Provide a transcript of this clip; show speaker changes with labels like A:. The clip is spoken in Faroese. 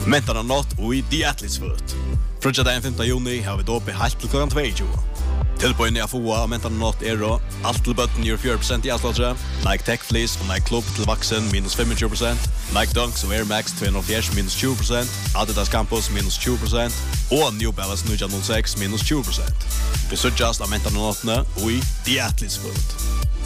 A: Mentarna nått og i The Athletes Foot. Frutja dagen 15. juni har vi dåp i halvt til klokken 22. Tilbøyen jeg får av Mentarna nått alt til bøtten gjør 4% i avslagsre, Nike Tech Fleece og Nike Club til vaksen minus 25%, Nike Dunks og Air Max 240 minus 20%, Adidas Campus minus 20% og New Balance 906 minus 20%. Vi sørgjast av Mentarna nåttene og i The Athletes Foot.